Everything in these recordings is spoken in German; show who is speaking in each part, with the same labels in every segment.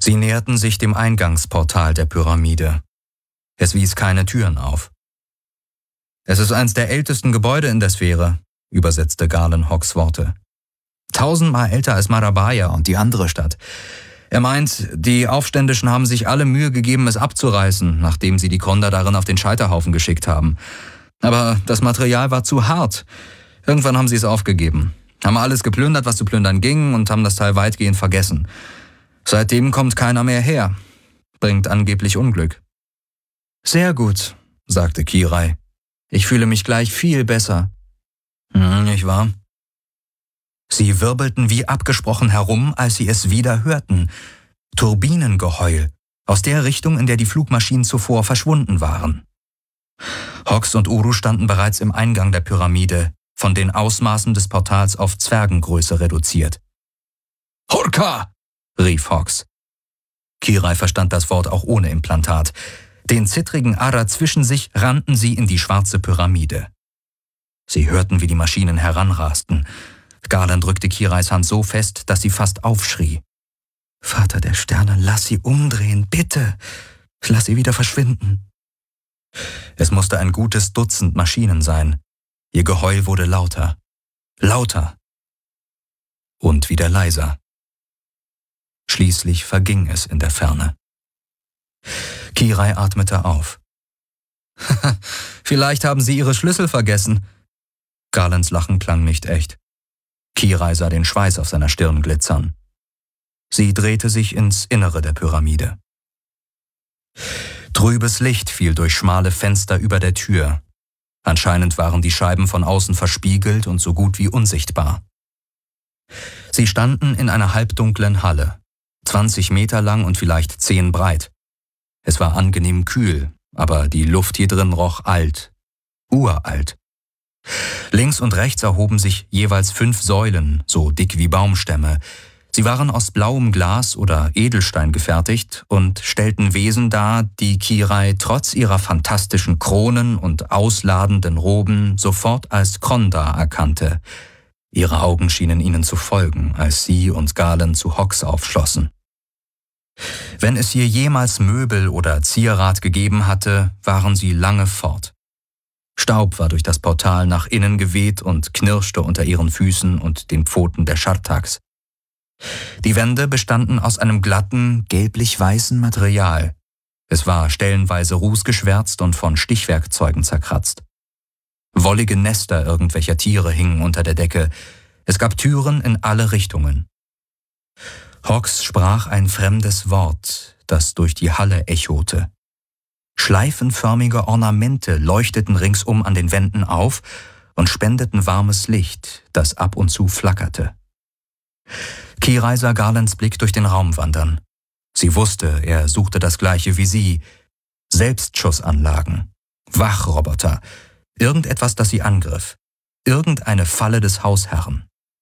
Speaker 1: Sie näherten sich dem Eingangsportal der Pyramide. Es wies keine Türen auf. »Es ist eines der ältesten Gebäude in der Sphäre«, übersetzte Galen Hawks Worte. »1000-mal älter als Marabaya und die andere Stadt. Er meint, die Aufständischen haben sich alle Mühe gegeben, es abzureißen, nachdem sie die Konder darin auf den Scheiterhaufen geschickt haben. Aber das Material war zu hart. Irgendwann haben sie es aufgegeben, haben alles geplündert, was zu plündern ging, und haben das Teil weitgehend vergessen. Seitdem kommt keiner mehr her. Bringt angeblich Unglück.« »Sehr gut«, sagte Kirai. »Ich fühle mich gleich viel besser.« »Nicht wahr?« Sie wirbelten wie abgesprochen herum, als sie es wieder hörten. Turbinengeheul, aus der Richtung, in der die Flugmaschinen zuvor verschwunden waren. Hawks und Uru standen bereits im Eingang der Pyramide, von den Ausmaßen des Portals auf Zwergengröße reduziert. »Hurka!« rief Hawks. Kirai verstand das Wort auch ohne Implantat. Den zittrigen Ara zwischen sich rannten sie in die schwarze Pyramide. Sie hörten, wie die Maschinen heranrasten. Galen drückte Kirais Hand so fest, dass sie fast aufschrie. »Vater der Sterne, lass sie umdrehen, bitte! Lass sie wieder verschwinden!« Es musste ein gutes Dutzend Maschinen sein. Ihr Geheul wurde lauter, lauter und wieder leiser. Schließlich verging es in der Ferne. Kirai atmete auf. »Vielleicht haben Sie Ihre Schlüssel vergessen.« Galens Lachen klang nicht echt. Kirai sah den Schweiß auf seiner Stirn glitzern. Sie drehte sich ins Innere der Pyramide. Trübes Licht fiel durch schmale Fenster über der Tür. Anscheinend waren die Scheiben von außen verspiegelt und so gut wie unsichtbar. Sie standen in einer halbdunklen Halle, 20 Meter lang und vielleicht 10 breit. Es war angenehm kühl, aber die Luft hier drin roch alt, uralt. Links und rechts erhoben sich jeweils 5 Säulen, so dick wie Baumstämme. Sie waren aus blauem Glas oder Edelstein gefertigt und stellten Wesen dar, die Kirai trotz ihrer fantastischen Kronen und ausladenden Roben sofort als Kronda erkannte. Ihre Augen schienen ihnen zu folgen, als sie und Galen zu Hawks aufschlossen. Wenn es hier jemals Möbel oder Zierat gegeben hatte, waren sie lange fort. Staub war durch das Portal nach innen geweht und knirschte unter ihren Füßen und den Pfoten der Schartaks. Die Wände bestanden aus einem glatten, gelblich-weißen Material. Es war stellenweise rußgeschwärzt und von Stichwerkzeugen zerkratzt. Wollige Nester irgendwelcher Tiere hingen unter der Decke. Es gab Türen in alle Richtungen. Hawks sprach ein fremdes Wort, das durch die Halle echote. Schleifenförmige Ornamente leuchteten ringsum an den Wänden auf und spendeten warmes Licht, das ab und zu flackerte. Kirai sah Galens Blick durch den Raum wandern. Sie wusste, er suchte das Gleiche wie sie. Selbstschussanlagen, Wachroboter, irgendetwas, das sie angriff, irgendeine Falle des Hausherrn.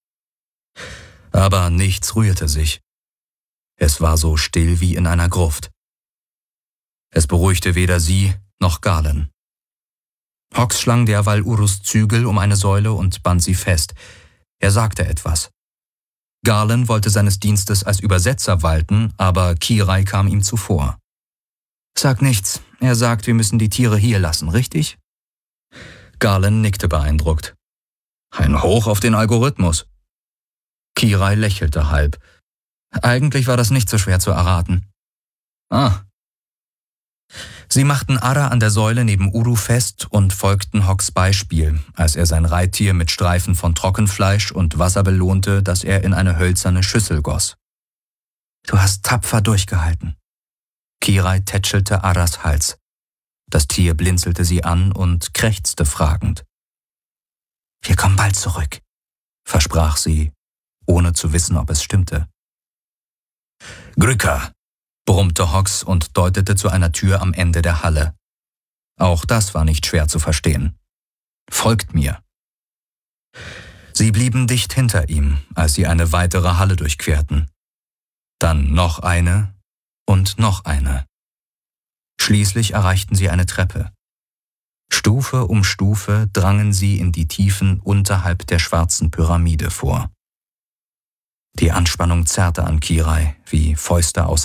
Speaker 1: Aber nichts rührte sich. Es war so still wie in einer Gruft. Es beruhigte weder sie noch Galen. Hawks schlang derweil Urus Zügel um eine Säule und band sie fest. Er sagte etwas. Galen wollte seines Dienstes als Übersetzer walten, aber Kirai kam ihm zuvor. »Sag nichts. Er sagt, wir müssen die Tiere hier lassen, richtig?« Galen nickte beeindruckt. »Ein Hoch auf den Algorithmus.« Kirai lächelte halb. »Eigentlich war das nicht so schwer zu erraten.« »Ah.« Sie machten Ara an der Säule neben Uru fest und folgten Hawks Beispiel, als er sein Reittier mit Streifen von Trockenfleisch und Wasser belohnte, das er in eine hölzerne Schüssel goss. »Du hast tapfer durchgehalten.« Kirai tätschelte Aras Hals. Das Tier blinzelte sie an und krächzte fragend. »Wir kommen bald zurück«, versprach sie, ohne zu wissen, ob es stimmte. »Grücker«, brummte Hawks und deutete zu einer Tür am Ende der Halle. Auch das war nicht schwer zu verstehen. »Folgt mir.« Sie blieben dicht hinter ihm, als sie eine weitere Halle durchquerten. Dann noch eine und noch eine. Schließlich erreichten sie eine Treppe. Stufe um Stufe drangen sie in die Tiefen unterhalb der schwarzen Pyramide vor. Die Anspannung zerrte an Kirai wie Fäuste aus